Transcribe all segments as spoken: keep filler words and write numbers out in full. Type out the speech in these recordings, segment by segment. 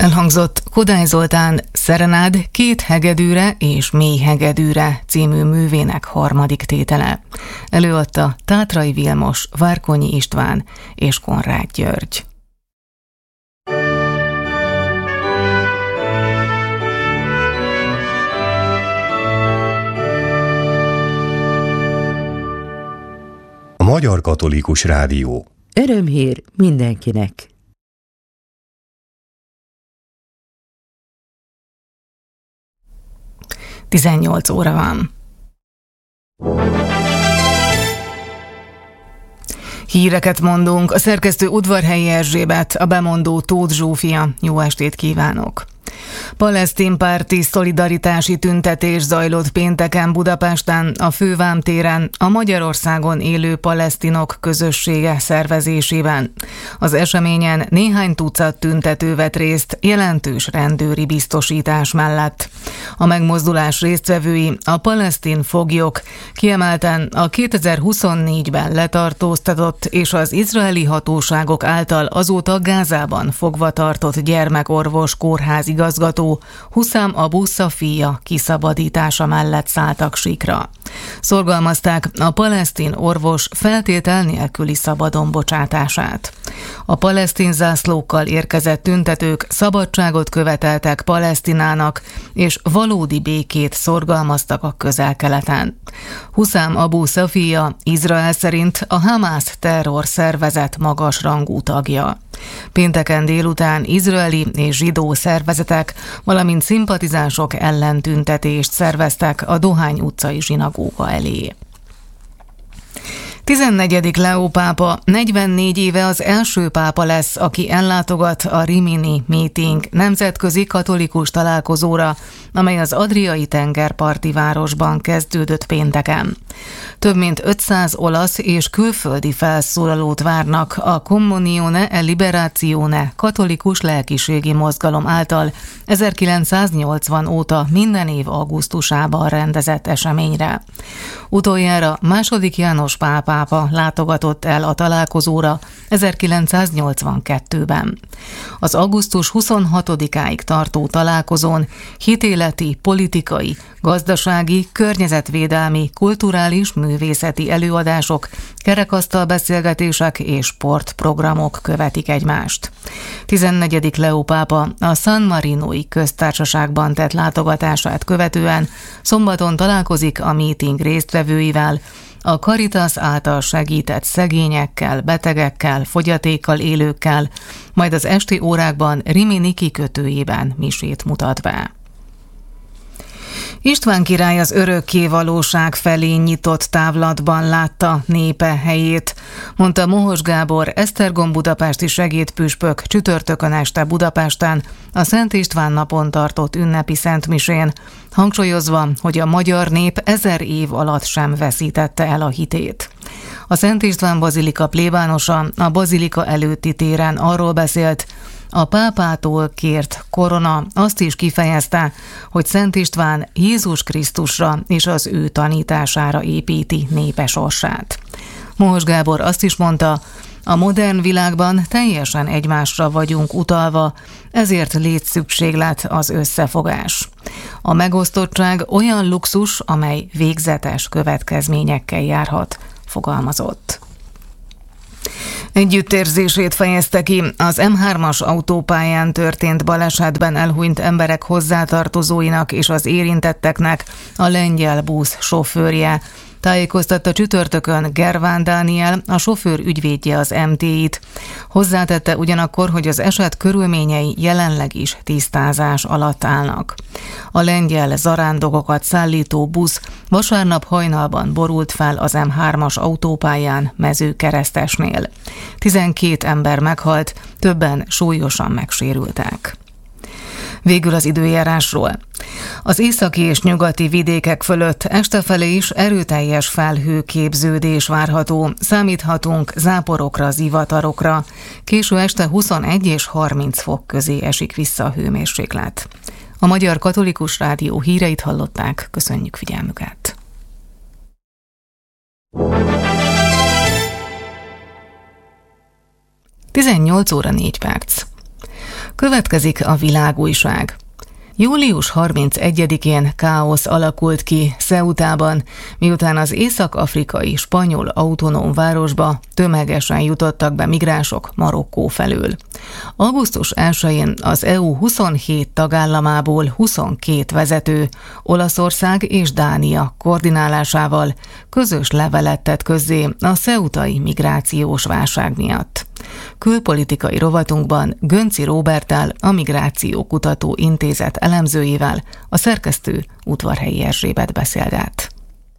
Elhangzott Kodály Zoltán Szerenád két hegedűre és mély hegedűre című művének harmadik tétele. Előadta Tátrai Vilmos, Várkonyi István és Konrád György. A Magyar Katolikus Rádió. Örömhír mindenkinek! tizennyolc óra van. Híreket mondunk, a szerkesztő Udvarhelyi Erzsébet, a bemondó Tóth Zsófia. Jó estét kívánok! Palesztin párti szolidaritási tüntetés zajlott pénteken Budapesten, a Fővám téren, a Magyarországon élő palesztinok közössége szervezésében. Az eseményen néhány tucat tüntető vett részt jelentős rendőri biztosítás mellett. A megmozdulás résztvevői, a palesztin foglyok, kiemelten a kétezer-huszonnégyben letartóztatott és az izraeli hatóságok által azóta Gázában fogva tartott gyermekorvos kórház igazgató Huszám Abu Szafia kiszabadítása mellett szálltak síkra. Szorgalmazták a palesztin orvos feltétel nélküli szabadon bocsátását. A palesztin zászlókkal érkezett tüntetők szabadságot követeltek Palesztinának, és valódi békét szorgalmaztak a Közel-Keleten. Huszám Abu Szafia Izrael szerint a Hamász terror szervezet magasrangú tagja. Pénteken délután izraeli és zsidó szervezetek, valamint szimpatizánsok ellen tüntetést szerveztek a Dohány utcai zsinagóga elé. tizennegyedik Leó pápa negyvennégy éve az első pápa lesz, aki ellátogat a Rimini Meeting nemzetközi katolikus találkozóra, amely az Adriai tengerparti városban kezdődött pénteken. Több mint ötszáz olasz és külföldi felszólalót várnak a Comunione e Liberazione katolikus lelkiségi mozgalom által ezerkilencszáznyolcvan óta minden év augusztusában rendezett eseményre. Utoljára második János Pál pápa látogatott el a találkozóra ezerkilencszáznyolcvankettőben. Az augusztus huszonhatodikáig tartó találkozón hitéleti, politikai, gazdasági, környezetvédelmi, kulturális, művészeti előadások, kerekasztalbeszélgetések és sportprogramok követik egymást. tizennegyedik Leó pápa a San Marinói köztársaságban tett látogatását követően szombaton találkozik a meeting résztvevőivel, a Caritas által segített szegényekkel, betegekkel, fogyatékkal élőkkel, majd az esti órákban Rimini kikötőjében misét mutat be. István király az örökké valóság felé nyitott távlatban látta népe helyét, mondta Mohos Gábor, Esztergom budapesti segédpüspök csütörtökön este Budapesten a Szent István napon tartott ünnepi szentmisén, hangsúlyozva, hogy a magyar nép ezer év alatt sem veszítette el a hitét. A Szent István bazilika plébánosa a bazilika előtti téren arról beszélt, a pápától kért korona azt is kifejezte, hogy Szent István Jézus Krisztusra és az ő tanítására építi népe sorsát. Mohos Gábor azt is mondta, a modern világban teljesen egymásra vagyunk utalva, ezért létszükséglet az összefogás. A megosztottság olyan luxus, amely végzetes következményekkel járhat, fogalmazott. Együttérzését fejezte ki az em hármas autópályán történt balesetben elhunyt emberek hozzátartozóinak és az érintetteknek a lengyel busz sofőrje. Tájékoztatta csütörtökön Gerván Dániel, a sofőr ügyvédje az em té í-t. Hozzátette ugyanakkor, hogy az eset körülményei jelenleg is tisztázás alatt állnak. A lengyel zarándokokat szállító busz vasárnap hajnalban borult fel az em hármas autópályán Mezőkeresztesnél. tizenkét ember meghalt, többen súlyosan megsérültek. Végül az időjárásról. Az északi és nyugati vidékek fölött estefelé is erőteljes felhőképződés várható, számíthatunk záporokra, zivatarokra. Késő este huszonegy és harminc fok közé esik vissza a hőmérséklet. A Magyar Katolikus Rádió híreit hallották, köszönjük figyelmüket. tizennyolc óra négy perc. Következik a világújság. július harmincegyedikén káosz alakult ki Ceutában, miután az észak-afrikai spanyol autonóm városba tömegesen jutottak be migránsok Marokkó felől. augusztus elsején az é u huszonhét tagállamából huszonkét vezető, Olaszország és Dánia koordinálásával közös levelet tett közzé a ceutai migrációs válság miatt. Külpolitikai rovatunkban Gönci Róberttel, a Migrációkutató Intézet elemzőjével a szerkesztő Udvarhelyi Erzsébet beszélget.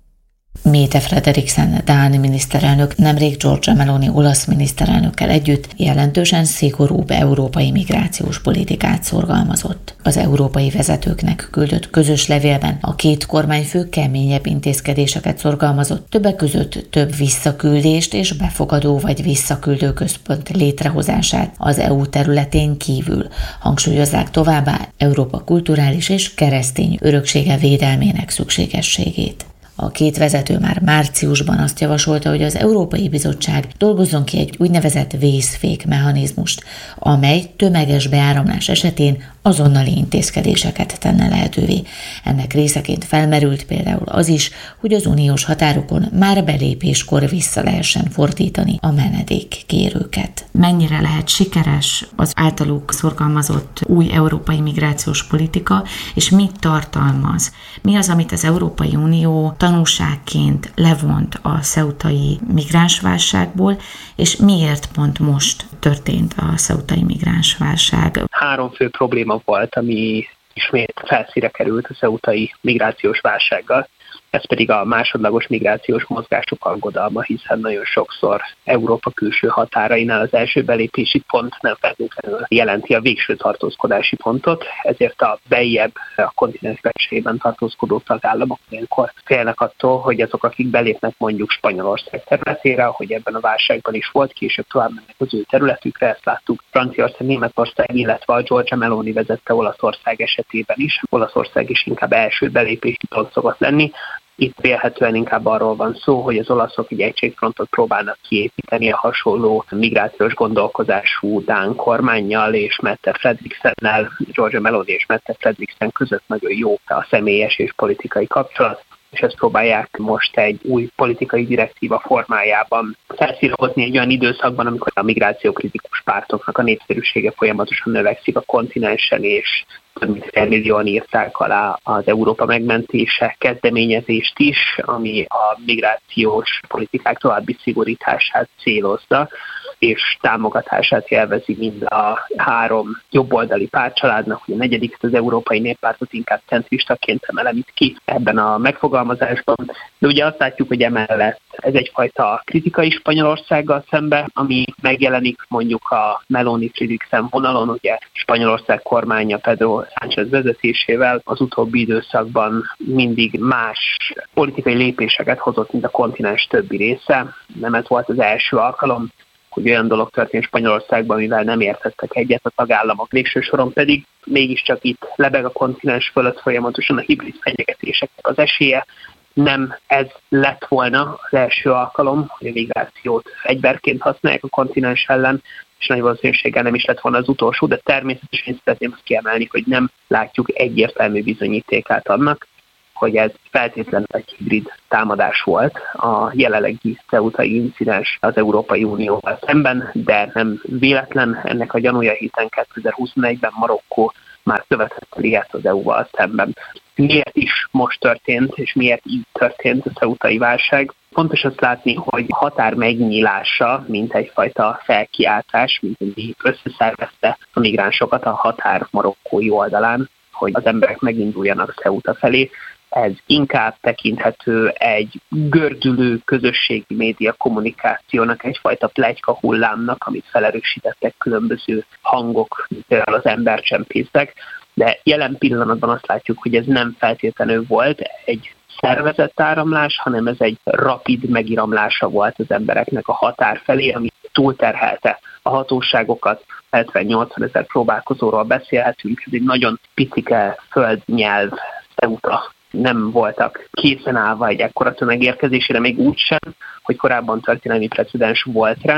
Mette Frederiksen dán miniszterelnök nemrég Giorgia Meloni olasz miniszterelnökkel együtt jelentősen szigorúbb európai migrációs politikát szorgalmazott. Az európai vezetőknek küldött közös levélben a két kormányfő keményebb intézkedéseket szorgalmazott, többek között több visszaküldést és befogadó vagy visszaküldő központ létrehozását az é u területén kívül. Hangsúlyozzák továbbá Európa kulturális és keresztény öröksége védelmének szükségességét. A két vezető már márciusban azt javasolta, hogy az Európai Bizottság dolgozzon ki egy úgynevezett vészfék mechanizmust, amely tömeges beáramlás esetén azonnali intézkedéseket tenne lehetővé. Ennek részeként felmerült például az is, hogy az uniós határokon már belépéskor vissza lehessen fordítani a menedékkérőket. Mennyire lehet sikeres az általuk szorgalmazott új európai migrációs politika, és mit tartalmaz? Mi az, amit az Európai Unió tanulságként levont a ceutai migránsválságból, és miért pont most történt a ceutai migránsválság? Három fő probléma volt, ami ismét felszínre került a ceutai migrációs válsággal. Ez pedig a másodlagos migrációs mozgások aggodalma, hiszen nagyon sokszor Európa külső határainál az első belépési pont nem feltétlenül jelenti a végső tartózkodási pontot, ezért a bejjebb, a kontinens belsejében tartózkodó tagállamok ilyenkor félnek attól, hogy azok, akik belépnek mondjuk Spanyolország területére, ahogy ebben a válságban is volt, később tovább mennek az ő területükre, ezt láttuk Franciaország, Németország, illetve a Giorgia Meloni vezette Olaszország esetében is. Olaszország is inkább első belépési pont szokott lenni. Itt vélhetően inkább arról van szó, hogy az olaszok egy egységfrontot próbálnak kiépíteni a hasonló migrációs gondolkozású dán kormánnyal, és Mette Frederiksennel, Giorgia Meloni és Mette Frederiksen között nagyon jó a személyes és politikai kapcsolat, és ezt próbálják most egy új politikai direktíva formájában felszínre hozni egy olyan időszakban, amikor a migrációkritikus pártoknak a népszerűsége folyamatosan növekszik a kontinensen, és több mint fél millióan írták alá az Európa megmentése kezdeményezést is, ami a migrációs politikák további szigorítását célozza, és támogatását élvezi mind a három jobboldali pártcsaládnak, hogy a negyedik, az Európai Néppártot inkább centristaként emelem itt ki ebben a megfogalmazásban. De ugye azt látjuk, hogy emellett ez egyfajta kritika is Spanyolországgal szembe, ami megjelenik mondjuk a Meloni-Frederiksen vonalon, ugye Spanyolország kormánya Pedro Sánchez vezetésével az utóbbi időszakban mindig más politikai lépéseket hozott, mint a kontinens többi része. Nem ez volt az első alkalom, hogy olyan dolog történt Spanyolországban, mivel nem értettek egyet a tagállamok. Végső soron pedig mégiscsak itt lebeg a kontinens fölött folyamatosan a hibrid fenyegetéseknek az esélye. Nem ez lett volna az első alkalom, hogy a migrációt fegyverként használják a kontinens ellen, és nagy valószínűséggel nem is lett volna az utolsó, de természetesen szeretném azt kiemelni, hogy nem látjuk egyértelmű bizonyítékát annak, hogy ez feltétlenül egy hibrid támadás volt a jelenlegi ceutai incidens az Európai Unióval szemben, de nem véletlen ennek a gyanúja, hiszen kétezer-huszonegyben Marokkó már követett ilyet az é u-val szemben. Miért is most történt, és miért így történt a ceutai válság? Fontos azt látni, hogy a határ megnyílása, mint egyfajta felkiáltás, mint ami összeszervezte a migránsokat a határ marokkói oldalán, hogy az emberek meginduljanak Ceuta felé. Ez inkább tekinthető egy gördülő közösségi média kommunikációnak, egyfajta pletyka hullámnak, amit felerősítettek különböző hangok, például az embercsempészek, de jelen pillanatban azt látjuk, hogy ez nem feltétlenül volt egy szervezett áramlás, hanem ez egy rapid megiramlása volt az embereknek a határ felé, ami túlterhelte a hatóságokat. hetven-nyolcvan ezer próbálkozóról beszélhetünk, ez egy nagyon picike földnyelv Ceuta. Nem voltak készen állva egy ekkora tömegérkezésére, még úgy sem, hogy korábban történelmi precedens volt rá,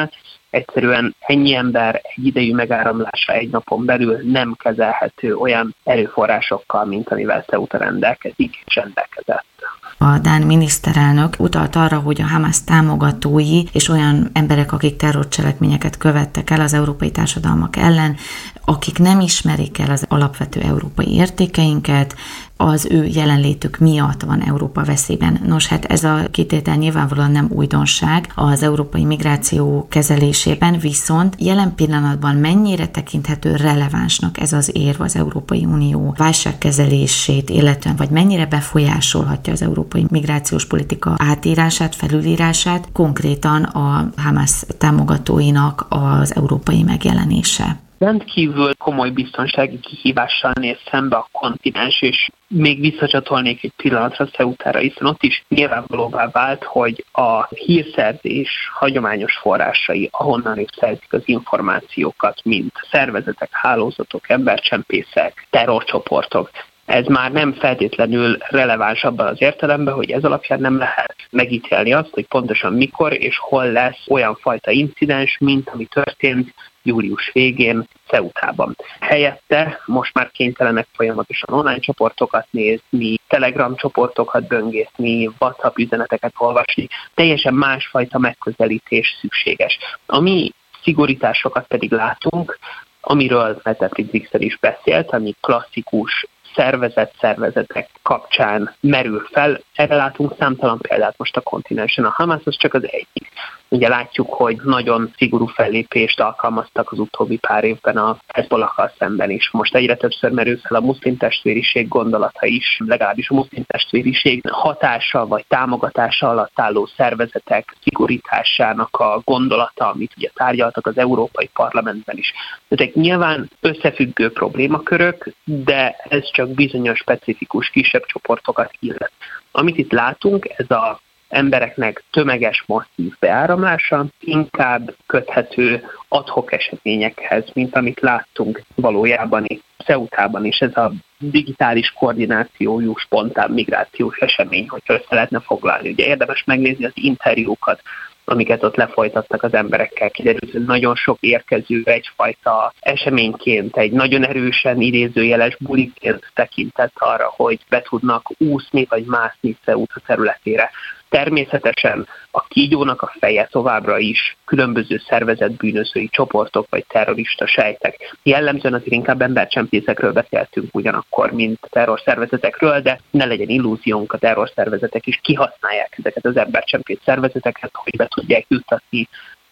Egyszerűen ennyi ember egy idejű megáramlása egy napon belül nem kezelhető olyan erőforrásokkal, mint amivel Ceuta rendelkezik és rendelkezett. A dán miniszterelnök utalt arra, hogy a Hamász támogatói és olyan emberek, akik terrorcselekményeket követtek el az európai társadalmak ellen, akik nem ismerik el az alapvető európai értékeinket, az ő jelenlétük miatt van Európa veszélyben. Nos, hát ez a kitétel nyilvánvalóan nem újdonság az európai migráció kezelésében, viszont jelen pillanatban mennyire tekinthető relevánsnak ez az érv az Európai Unió válságkezelését, illetően vagy mennyire befolyásolhatja az európai migrációs politika átírását, felülírását, konkrétan a Hamász támogatóinak az európai megjelenése. Rendkívül komoly biztonsági kihívással néz szembe a kontinens, és még visszacsatolnék egy pillanatra Ceutára, hiszen ott is nyilvánvalóvá vált, hogy a hírszerzés hagyományos forrásai, ahonnan ők szerzik az információkat, mint szervezetek, hálózatok, embercsempészek, terrorcsoportok, ez már nem feltétlenül releváns abban az értelemben, hogy ez alapján nem lehet megítélni azt, hogy pontosan mikor és hol lesz olyan fajta incidens, mint ami történt július végén Ceutában. Helyette most már kénytelenek folyamatosan online csoportokat nézni, Telegram csoportokat böngészni, WhatsApp üzeneteket olvasni, teljesen másfajta megközelítés szükséges. A mi szigorításokat pedig látunk, amiről Peteprik Zixer is beszélt, ami klasszikus szervezet szervezetek kapcsán merül fel. Erre látunk számtalan példát most a kontinensen. A Hamász az csak az egyik. Ugye látjuk, hogy nagyon szigorú fellépést alkalmaztak az utóbbi pár évben a Hezbollakkal szemben is. Most egyre többször merül fel a muszlim testvériség gondolata is, legalábbis a muszlim testvériség hatása vagy támogatása alatt álló szervezetek szigorításának a gondolata, amit ugye tárgyaltak az Európai Parlamentben is. Ezek nyilván összefüggő problémakörök, de ez csak bizonyos specifikus kisebb csoportokat illet. Amit itt látunk, ez a embereknek tömeges, masszív beáramlása inkább köthető ad-hoc eseményekhez, mint amit láttunk valójában itt Ceutában is. Ez a digitális koordinációjú, spontán migrációs esemény, hogyha össze lehetne foglalni. Ugye érdemes megnézni az interjúkat, amiket ott lefolytattak az emberekkel, kiderült, hogy nagyon sok érkező egyfajta eseményként, egy nagyon erősen idézőjeles buliként tekintett arra, hogy be tudnak úszni vagy mászni Ceuta területére. Természetesen a kígyónak a feje továbbra is különböző szervezetbűnözői csoportok vagy terrorista sejtek. Jellemzően azért inkább embercsempészekről beszéltünk ugyanakkor, mint terrorszervezetekről, de ne legyen illúziónk, a terrorszervezetek is kihasználják ezeket az embercsempész szervezeteket, hogy be tudják juttatni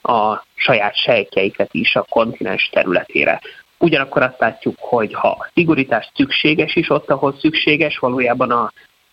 a saját sejtjeiket is a kontinens területére. Ugyanakkor azt látjuk, hogy ha a szigorítás szükséges is ott, ahol szükséges, valójában a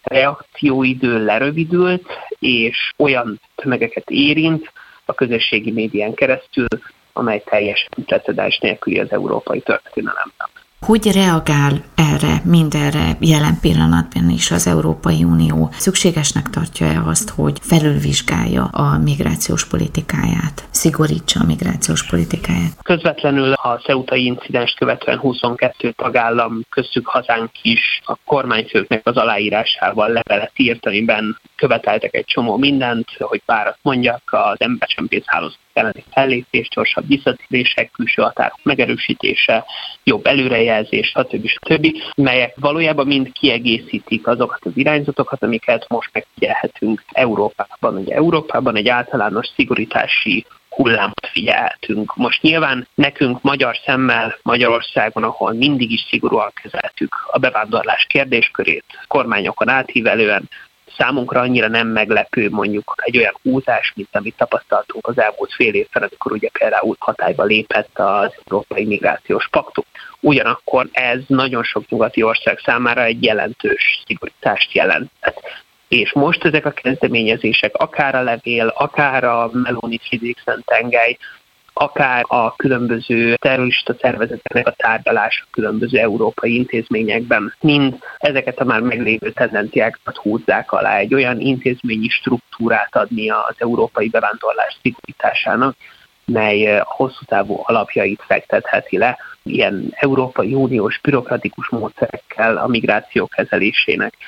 reakcióidő lerövidült, és olyan tömegeket érint a közösségi médián keresztül, amely teljesen precedens nélküli az európai történelemben. Hogy reagál erre, mindenre jelen pillanatban is az Európai Unió? Szükségesnek tartja-e azt, hogy felülvizsgálja a migrációs politikáját, szigorítsa a migrációs politikáját? Közvetlenül a ceutai incidenst követően huszonkettő tagállam, köztük hazánk is a kormányfőknek az aláírásával levelet írt, amiben követeltek egy csomó mindent, hogy párat mondjak, az embercsempész hálózat elleni fellépés, gyorsabb visszatérések, külső határok megerősítése, jobb előrejelzés, stb. stb., melyek valójában mind kiegészítik azokat az irányzatokat, amiket most megfigyelhetünk Európában. Ugye Európában egy általános szigorítási hullámot figyelhetünk. Most nyilván nekünk magyar szemmel Magyarországon, ahol mindig is szigorúan kezeltük a bevándorlás kérdéskörét, kormányokon átívelően, számunkra annyira nem meglepő mondjuk egy olyan húzás, mint amit tapasztaltunk az elmúlt fél évben, amikor ugye például hatályba lépett az Európai Migrációs Paktum. Ugyanakkor ez nagyon sok nyugati ország számára egy jelentős szigorítást jelentett. És most ezek a kezdeményezések, akár a levél, akár a Meloni-Fridriksen-tengely, akár a különböző terrorista szervezeteknek a tárgyalása különböző európai intézményekben, mind ezeket a már meglévő tendenciákat húzzák alá, egy olyan intézményi struktúrát adni az európai bevándorlás szigorításának, mely a hosszú távú alapjait fektetheti le, ilyen Európai Uniós bürokratikus módszerekkel a migráció kezelésének.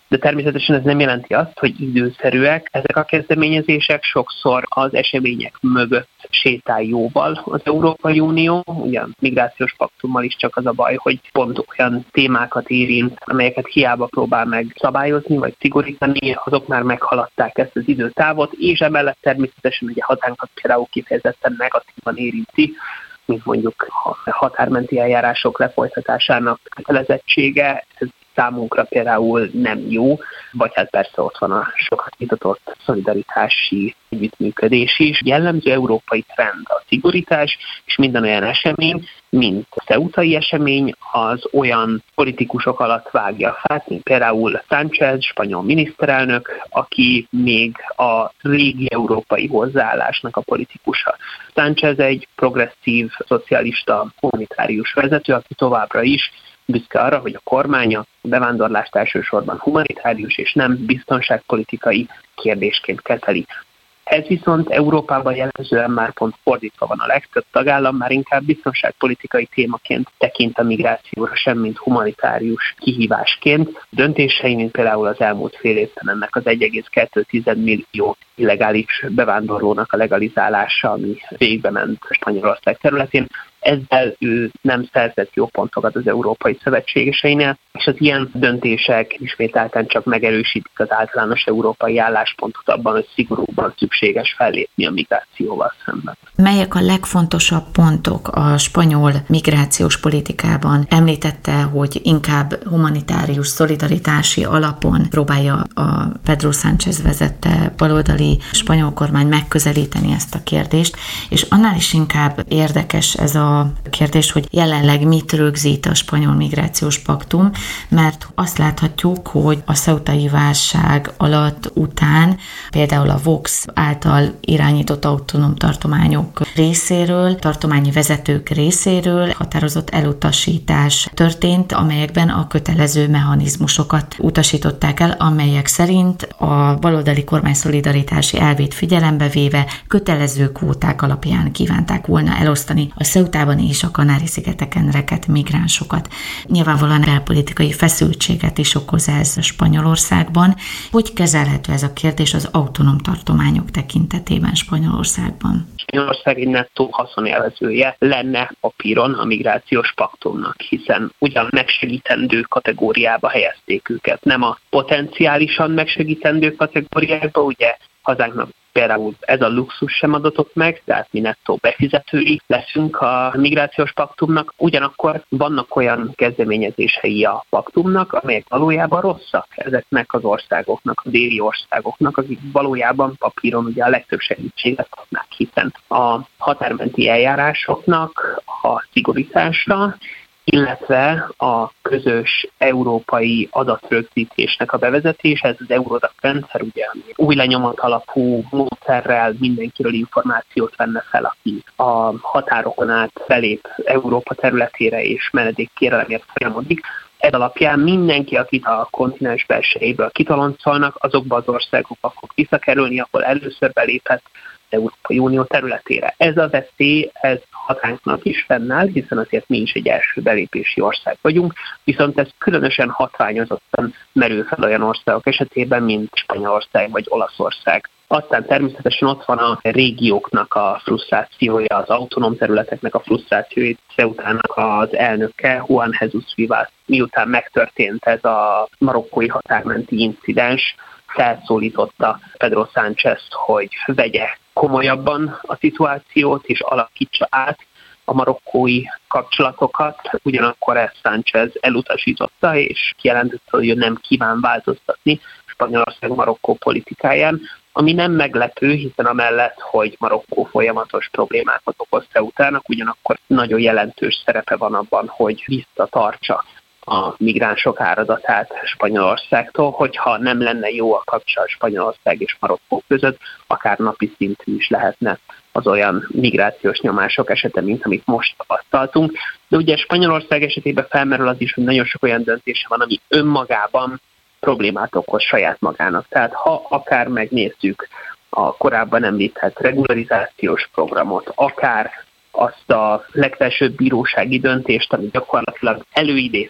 De természetesen ez nem jelenti azt, hogy időszerűek ezek a kezdeményezések, sokszor az események mögött sétál jóval az Európai Unió, ugyan migrációs paktummal is csak az a baj, hogy pont olyan témákat érint, amelyeket hiába próbál meg szabályozni vagy szigorítani, azok már meghaladták ezt az időtávot, és emellett természetesen ugye hazánkat például kifejezetten negatívan érinti, mint mondjuk a határmenti eljárások lefolytatásának kötelezettsége, ez számunkra például nem jó, vagy hát persze ott van a sokat vitatott szolidaritási együttműködés is. Jellemző európai trend a szigorítás, és minden olyan esemény, mint a ceutai esemény, az olyan politikusok alatt vágja a fát, mint például Sánchez, spanyol miniszterelnök, aki még a régi európai hozzáállásnak a politikusa. Sánchez egy progresszív, szocialista, humanitárius vezető, aki továbbra is büszke arra, hogy a kormánya a bevándorlást elsősorban humanitárius és nem biztonságpolitikai kérdésként kezeli. Ez viszont Európában jellemzően már pont fordítva van, a legtöbb tagállam már inkább biztonságpolitikai témaként tekint a migrációra, sem mint humanitárius kihívásként. Döntései, mint például az elmúlt fél évben ennek az egy egész kettő millió illegális bevándorlónak a legalizálása, ami végbe ment Spanyolország területén, ezzel ő nem szerzett jó pontokat az európai szövetségeseinél, és az ilyen döntések ismételten csak megerősítik az általános európai álláspontot abban, hogy szigorúban szükséges fellépni a migrációval szemben. Melyek a legfontosabb pontok a spanyol migrációs politikában? Említette, hogy inkább humanitárius szolidaritási alapon próbálja a Pedro Sánchez vezette baloldali spanyol kormány megközelíteni ezt a kérdést, és annál is inkább érdekes ez a kérdés, hogy jelenleg mit rögzít a spanyol migrációs paktum, mert azt láthatjuk, hogy a ceutai válság alatt után például a Vox által irányított autonóm tartományok részéről, tartományi vezetők részéről határozott elutasítás történt, amelyekben a kötelező mechanizmusokat utasították el, amelyek szerint a baloldali kormány szolidaritási elvét figyelembe véve kötelező kvóták alapján kívánták volna elosztani a Ceutában és a Kanári-szigeteken rekedt migránsokat. Nyilvánvalóan belpolitikai feszültséget is okoz ez Spanyolországban. Hogy kezelhető ez a kérdés az autonóm tartományok tekintetében Spanyolországban? Spanyolország egy nettó haszonélvezője lenne papíron a migrációs paktumnak, hiszen ugyan megsegítendő kategóriába helyezték őket, nem a potenciálisan megsegítendő kategóriába, ugye hazánknak például ez a luxus sem adatott meg, tehát mi nettó befizetői leszünk a migrációs paktumnak, ugyanakkor vannak olyan kezdeményezései a paktumnak, amelyek valójában rosszak ezeknek az országoknak, a déli országoknak, akik valójában papíron ugye a legtöbb segítséget kapnák, hiszen a határmenti eljárásoknak a szigorítása, illetve a közös európai adatrögzítésnek a bevezetése, ez az Eurodac rendszer, ugye új lenyomat alapú módszerrel mindenkiről információt venne fel, aki a határokon át belép Európa területére és menedékkérelemért folyamodik. Ez alapján mindenki, akit a kontinens belsejéből kitoloncolnak, azokba az országokba fog visszakerülni, ahol először belépett Európai Unió területére. Ez a veszély, ez hazánknak is fennáll, hiszen azért mi is egy első belépési ország vagyunk, viszont ez különösen hatványozottan merül fel olyan országok esetében, mint Spanyolország vagy Olaszország. Aztán természetesen ott van a régióknak a frusztrációja, az autonóm területeknek a frusztrációja. Ceutának az elnöke, Juan Jesus Vivas, miután megtörtént ez a marokkói határmenti incidens, felszólította Pedro Sánchez, hogy vegye komolyabban a szituációt és alakítsa át a marokkói kapcsolatokat, ugyanakkor ezt Sánchez elutasította, és kijelentette, hogy ő nem kíván változtatni Spanyolország-Marokkó politikáján, ami nem meglepő, hiszen amellett, hogy Marokkó folyamatos problémákat okoz Ceutának, ugyanakkor nagyon jelentős szerepe van abban, hogy visszatartsa a migránsok áradatát Spanyolországtól, hogyha nem lenne jó a kapcsolat Spanyolország és Marokkó között, akár napi szintű is lehetne az olyan migrációs nyomások esete, mint amit most tapasztaltunk. De ugye Spanyolország esetében felmerül az is, hogy nagyon sok olyan döntése van, ami önmagában problémát okoz saját magának. Tehát ha akár megnézzük a korábban említett regularizációs programot, akár azt a legfelsőbb bírósági döntést, ami gyakorlatilag előidézte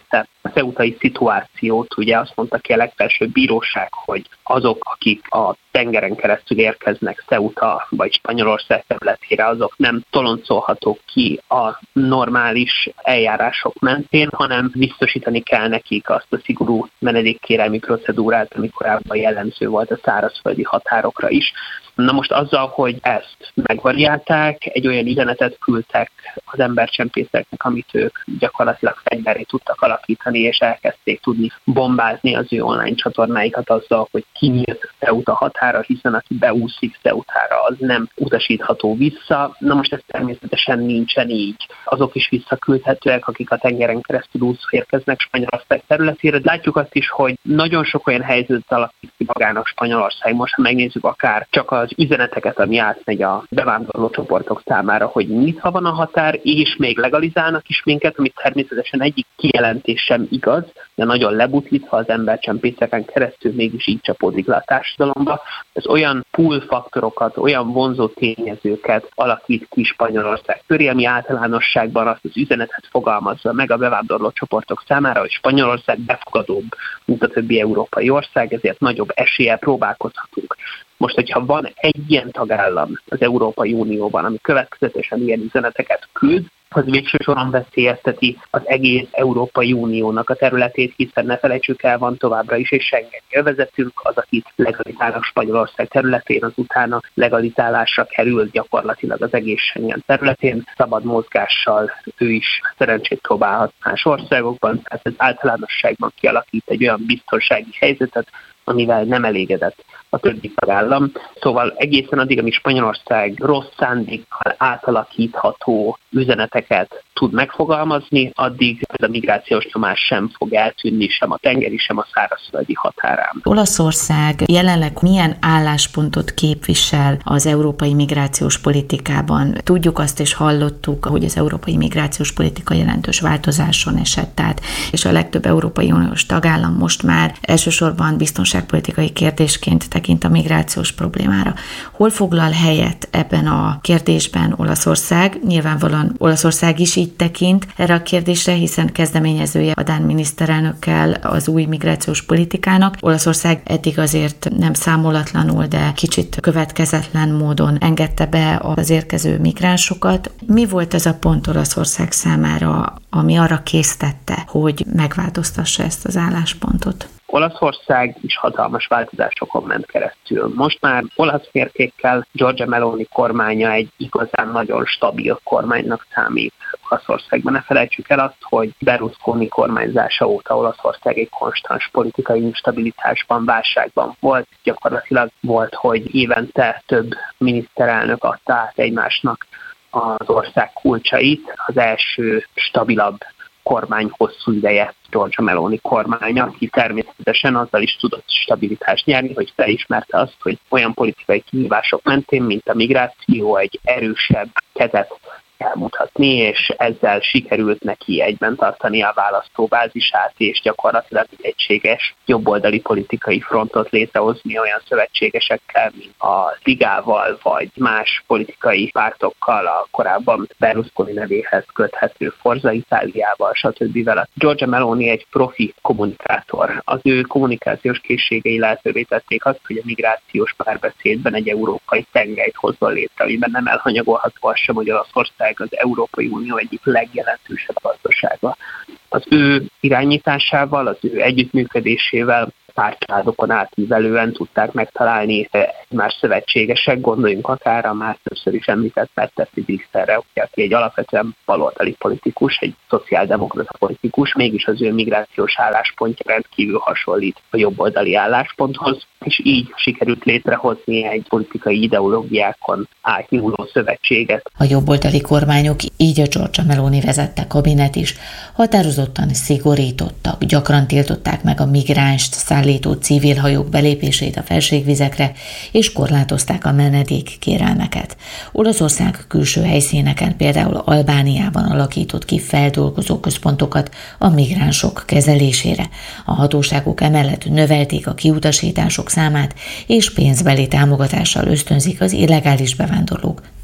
a ceutai szituációt, ugye azt mondta ki a legfelsőbb bíróság, hogy azok, akik a tengeren keresztül érkeznek Ceuta vagy Spanyolország területére, azok nem toloncolhatók ki a normális eljárások mentén, hanem biztosítani kell nekik azt a szigorú menedékkérelmi procedúrát, ami korábban jellemző volt a szárazföldi határokra is. Na most azzal, hogy ezt megvariálták, egy olyan üzenetet küldtek az embercsempészeknek, amit ők gyakorlatilag fegyverré tudtak alakítani, és elkezdték tudni bombázni az ő online csatornáikat azzal, hogy kinyílt Ceuta határa, hiszen aki beúszik Ceutára, az nem utasítható vissza. Na most ez természetesen nincsen így. Azok is visszaküldhetőek, akik a tengeren keresztül úszva érkeznek Spanyolország területére. Látjuk azt is, hogy nagyon sok olyan helyzetet alakít ki magának Spanyolország. Most, ha megnézzük akár csak az üzeneteket, ami átmegy a bevándorló csoportok számára, hogy nyitva van a határ, és még legalizálnak is minket, amit természetesen egyik kijelentés sem igaz, de nagyon lebutlítva az embercsempészeken keresztül mégis így csapódik le a társadalomba. Ez olyan pull faktorokat, olyan vonzó tényezőket alakít ki Spanyolország köré, ami általánosságban azt az üzenetet fogalmazza meg a bevándorló csoportok számára, hogy Spanyolország befogadóbb, mint a többi európai ország, ezért nagyobb eséllyel próbálkozhatunk. Most, hogyha van egy ilyen tagállam az Európai Unióban, ami következetesen ilyen üzeneteket küld, az végső soron veszélyezteti az egész Európai Uniónak a területét, hiszen ne felejtsük el, van továbbra is egy Schengen élvezetünk, az, akit legalizálnak Spanyolország területén, az utána legalizálásra kerül gyakorlatilag az egész Schengen területén, szabad mozgással ő is szerencsét próbálhat más országokban, tehát ez általánosságban kialakít egy olyan biztonsági helyzetet, amivel nem elégedett a többi tagállam. Szóval egészen addig, amíg Spanyolország rossz szándékkal átalakítható üzeneteket tud megfogalmazni, addig ez a migrációs nyomás sem fog eltűnni, sem a tengeri, sem a szárazföldi határán. Olaszország jelenleg milyen álláspontot képvisel az európai migrációs politikában? Tudjuk azt és hallottuk, hogy az európai migrációs politika jelentős változáson esett át, és a legtöbb Európai Uniós tagállam most már elsősorban biztonságpolitikai kérdésként tekint a migrációs problémára. Hol foglal helyet ebben a kérdésben Olaszország? Nyilvánvalóan Olaszország is így tekint erre a kérdésre, hiszen kezdeményezője a dán miniszterelnökkel az új migrációs politikának. Olaszország eddig azért nem számolatlanul, de kicsit következetlen módon engedte be az érkező migránsokat. Mi volt ez a pont Olaszország számára, ami arra késztette, hogy megváltoztassa ezt az álláspontot? Olaszország is hatalmas változásokon ment keresztül. Most már olasz mértékkel Giorgia Meloni kormánya egy igazán nagyon stabil kormánynak számít Olaszországban. Ne felejtsük el azt, hogy Berlusconi kormányzása óta Olaszország egy konstans politikai instabilitásban, válságban volt. Gyakorlatilag volt, hogy évente több miniszterelnök adta át egymásnak az ország kulcsait. Az első stabilabb kormány hosszú ideje Giorgia Meloni kormánya, aki természetesen azzal is tudott stabilitást nyerni, hogy felismerte azt, hogy olyan politikai kihívások mentén, mint a migráció, egy erősebb kezet elmutatni, és ezzel sikerült neki egyben tartani a választóbázisát, és gyakorlatilag egy egységes jobboldali politikai frontot létrehozni olyan szövetségesekkel, mint a Ligával, vagy más politikai pártokkal, a korábban Berlusconi nevéhez köthető Forza Itáliával, stb. Giorgia Meloni egy profi kommunikátor. Az ő kommunikációs készségei lehetővé tették azt, hogy a migrációs párbeszédben egy európai tengelyt hozzon létre, amiben nem elhanyagolható az sem, hogy Olaszország az Európai Unió egyik legjelentősebb gazdasága. Az ő irányításával, az ő együttműködésével pártcsaládokon átívelően tudták megtalálni más szövetségesek, gondoljunk akár a már többször is említett Mette Friedrichsenre, aki egy alapvetően baloldali politikus, egy szociáldemokrata politikus, mégis az ő migrációs álláspontja rendkívül hasonlít a jobboldali állásponthoz, és így sikerült létrehozni egy politikai ideológiákon átnyúló szövetséget. A jobboldali kormányok, így a Giorgia Meloni vezette kabinet is, határozottan szigorítottak, gyakran tiltották meg a migránst szállító civil hajók belépését a felségvizekre, és korlátozták a menedékkérelmeket. Olaszország külső helyszíneken, például Albániában alakított ki feldolgozó központokat a migránsok kezelésére. A hatóságok emellett növelték a kiutasítások számát, és pénzbeli támogatással ösztönzik az illegális bevándorlók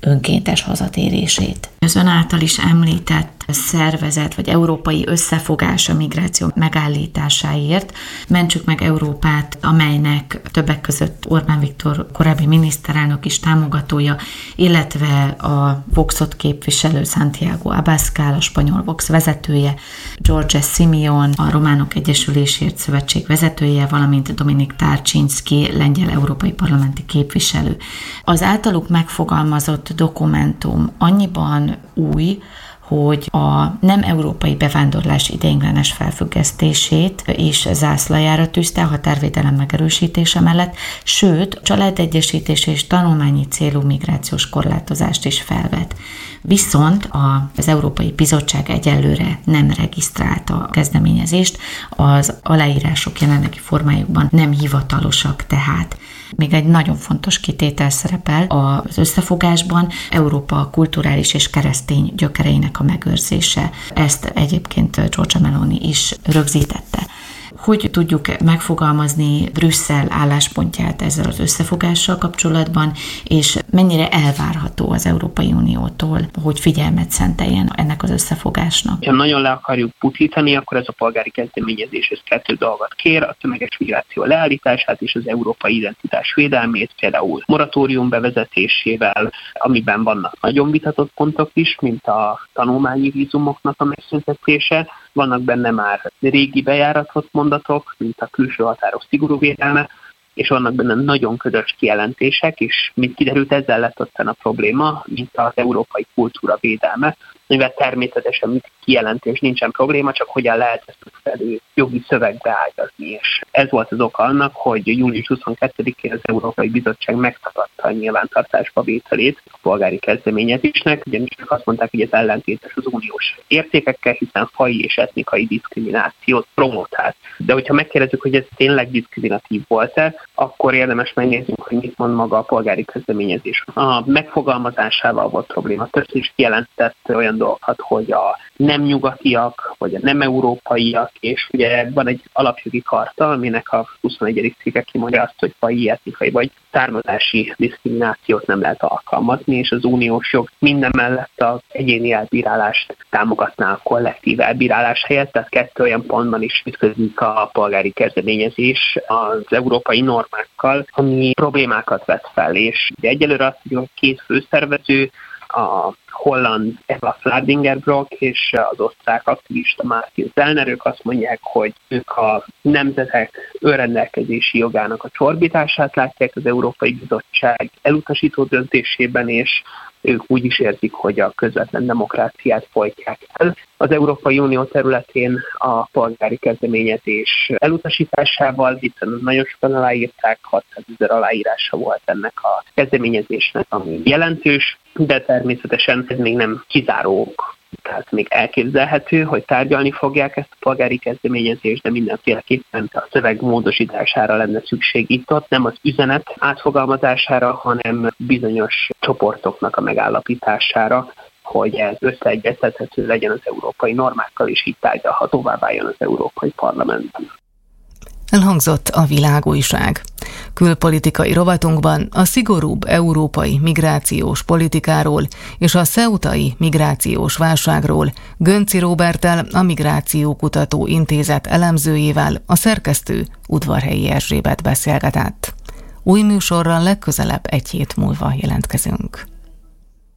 önkéntes hazatérését. Az ön által is említett szervezet, vagy európai összefogás a migráció megállításáért, Mentsük meg Európát, amelynek többek között Orbán Viktor korábbi miniszterelnök is támogatója, illetve a Voxot képviselő Santiago Abascal, a spanyol Vox vezetője, George Simeon, a Románok Egyesülésért Szövetség vezetője, valamint Dominik Tarczynski, lengyel európai parlamenti képviselő. Az általuk megfogalmazott dokumentum annyiban új, hogy a nem európai bevándorlás ideiglenes felfüggesztését is zászlajára tűzte a határvédelem megerősítése mellett, sőt, családegyesítés és tanulmányi célú migrációs korlátozást is felvet. Viszont az Európai Bizottság egyelőre nem regisztrálta a kezdeményezést, az aláírások jelenlegi formájukban nem hivatalosak tehát. Még egy nagyon fontos kitétel szerepel az összefogásban, Európa kulturális és keresztény gyökereinek a megőrzése. Ezt egyébként Giorgia Meloni is rögzítette. Hogy tudjuk megfogalmazni Brüsszel álláspontját ezzel az összefogással kapcsolatban, és mennyire elvárható az Európai Uniótól, hogy figyelmet szenteljen ennek az összefogásnak? Ha nagyon le akarjuk pusztítani, akkor ez a polgári kezdeményezés ez kettő dolgot kér, a tömeges migráció leállítását és az európai identitás védelmét, például moratórium bevezetésével, amiben vannak nagyon vitatott pontok is, mint a tanulmányi vízumoknak a megszüntetése. Vannak benne már régi bejáratott mondatok, mint a külső határok szigorú védelme, és vannak benne nagyon ködös kijelentések, és mint kiderült, ezzel lett ottan a probléma, mint az európai kultúra védelme, mivel természetesen mit kijelentés nincsen probléma, csak hogyan lehet ezt felül jogi szövegbe ágyazni. És ez volt az oka annak, hogy július huszonkettedikén az Európai Bizottság megtagadta a nyilvántartásba vételét a polgári kezdeményezésnek, ugyanis azt mondták, hogy ez ellentétes az uniós értékekkel, hiszen faji és etnikai diszkriminációt promotál. De hogyha megkérdezzük, hogy ez tényleg diszkriminatív volt-e, akkor érdemes megnéznünk, hogy mit mond maga a polgári kezdeményezés. A megfogalmazásával volt probléma. Többször is kijelentett olyan dolgokat, hogy a nem nyugatiak, vagy a nem európaiak, és ugye van egy alapjogi karta, aminek a huszonegyedik cikke kimondja azt, hogy faji, etnikai vagy származási diszkriminációt nem lehet alkalmazni, és az uniós jog minden mellett az egyéni elbírálást támogatná a kollektív elbírálás helyett, tehát kettő olyan pontban is ütközik a polgári kezdeményezés az európai normákkal, ami problémákat vet fel, és egyelőre azt mondjuk, a két főszervező, a holland Eva Fladingerbrock és az osztrák aktivista Martin Sellner, ők azt mondják, hogy ők a nemzetek önrendelkezési jogának a csorbítását látják az Európai Bizottság elutasító döntésében, és ők úgy is érzik, hogy a közvetlen demokráciát folytják el. Az Európai Unió területén a polgári kezdeményezés elutasításával, hiszen nagyon sokan aláírták, hatszázezer aláírása volt ennek a kezdeményezésnek, ami jelentős, de természetesen ez még nem kizárók. Tehát még elképzelhető, hogy tárgyalni fogják ezt a polgári kezdeményezést, de mindenféleképpen a szöveg módosítására lenne szükség itt-ott, nem az üzenet átfogalmazására, hanem bizonyos csoportoknak a megállapítására, hogy ez összeegyeztethető legyen az európai normákkal, és így tárgyalhatóvá váljon az Európai Parlamentben. Elhangzott a Világújság. Külpolitikai rovatunkban a szigorúbb európai migrációs politikáról és a ceutai migrációs válságról Gönci Róberttel, a Migrációkutató Intézet elemzőjével a szerkesztő Udvarhelyi Erzsébet beszélgetett. Új műsorral legközelebb egy hét múlva jelentkezünk.